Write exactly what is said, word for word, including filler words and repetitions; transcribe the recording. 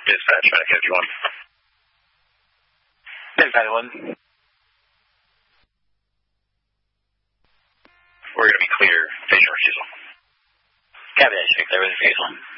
Dispatch, back if you want. Dispatch one. We're going to be clear. Station refusal. Copy that, check. There was refusal.